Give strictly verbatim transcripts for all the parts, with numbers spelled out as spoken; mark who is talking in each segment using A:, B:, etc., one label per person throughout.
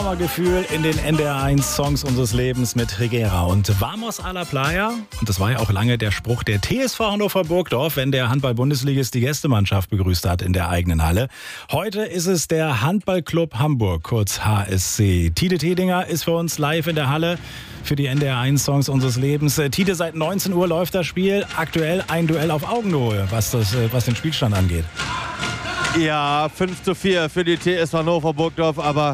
A: Gefühl in den N D R eins Songs unseres Lebens mit Regera und Vamos a la Playa. Und das war ja auch lange der Spruch der T S V Hannover Burgdorf, wenn der Handball-Bundesligist die Gästemannschaft begrüßt hat in der eigenen Halle. Heute ist es der Handballclub Hamburg, kurz H S C. Tide Tedinger ist für uns live in der Halle für die N D R eins Songs unseres Lebens. Tide, seit neunzehn Uhr läuft das Spiel. Aktuell ein Duell auf Augenhöhe, was, das, was den Spielstand angeht.
B: Ja, fünf zu vier für die T S V Hannover Burgdorf, aber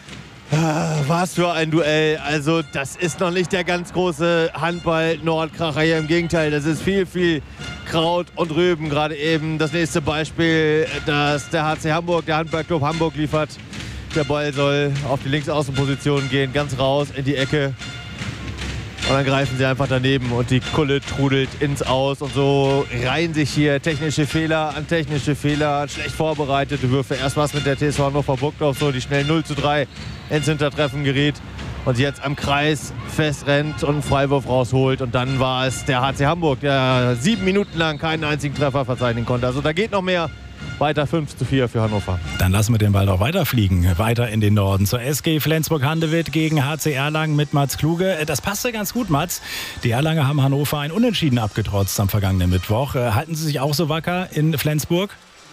B: was für ein Duell. Also das ist noch nicht der ganz große Handball-Nordkracher hier. Im Gegenteil, das ist viel, viel Kraut und Rüben. Gerade eben das nächste Beispiel, das der H C Hamburg, der Handballclub Hamburg liefert. Der Ball soll auf die Linksaußenposition gehen, ganz raus in die Ecke. Und dann greifen sie einfach daneben und die Kulle trudelt ins Aus. Und so reihen sich hier technische Fehler an technische Fehler, schlecht vorbereitete Würfe. Erst was mit der T S V Hannover Burgdorf so, die schnell null zu drei ins Hintertreffen geriet. Und sie jetzt am Kreis festrennt und einen Freiwurf rausholt. Und dann war es der H C Hamburg, der sieben Minuten lang keinen einzigen Treffer verzeichnen konnte. Also da geht noch mehr. Weiter fünf zu vier für Hannover.
A: Dann lassen wir den Ball auch weiterfliegen. Weiter in den Norden zur S G Flensburg-Handewitt gegen H C Erlangen mit Mats Kluge. Das passte ganz gut, Mats. Die Erlanger haben Hannover ein Unentschieden abgetrotzt am vergangenen Mittwoch. Halten Sie sich auch so wacker in Flensburg?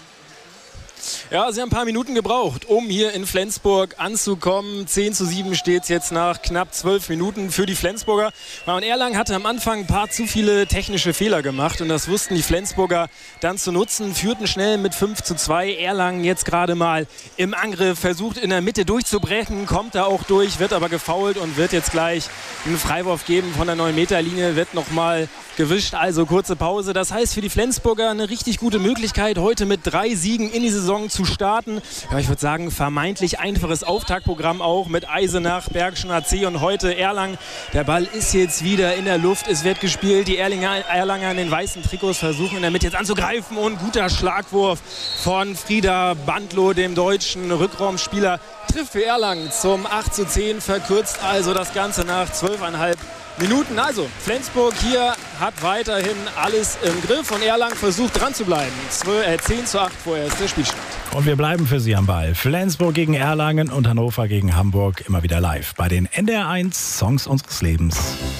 C: Ja, sie haben ein paar Minuten gebraucht, um hier in Flensburg anzukommen. zehn zu sieben steht es jetzt nach knapp zwölf Minuten für die Flensburger. Und Erlangen hatte am Anfang ein paar zu viele technische Fehler gemacht und das wussten die Flensburger dann zu nutzen. Führten schnell mit fünf zu zwei. Erlangen jetzt gerade mal im Angriff, versucht in der Mitte durchzubrechen, kommt da auch durch, wird aber gefoult und wird jetzt gleich einen Freiwurf geben von der neun Meter Linie, wird nochmal gewischt, also kurze Pause. Das heißt für die Flensburger eine richtig gute Möglichkeit, heute mit drei Siegen in die Saison zu starten. Ja, ich würde sagen, vermeintlich einfaches Auftaktprogramm auch mit Eisenach, Bergischen A C und heute Erlangen. Der Ball ist jetzt wieder in der Luft, es wird gespielt. Die Erlinger, Erlanger in den weißen Trikots versuchen in der Mitte jetzt anzugreifen und guter Schlagwurf von Frieda Bandlow, dem deutschen Rückraumspieler, trifft für Erlangen zum acht zu zehn, verkürzt also das Ganze nach zwölfeinhalb Minuten. Also Flensburg hier hat weiterhin alles im Griff und Erlangen versucht dran zu bleiben. zehn zu acht vorher ist der Spielstand.
A: Und wir bleiben für Sie am Ball. Flensburg gegen Erlangen und Hannover gegen Hamburg immer wieder live bei den N D R eins Songs unseres Lebens.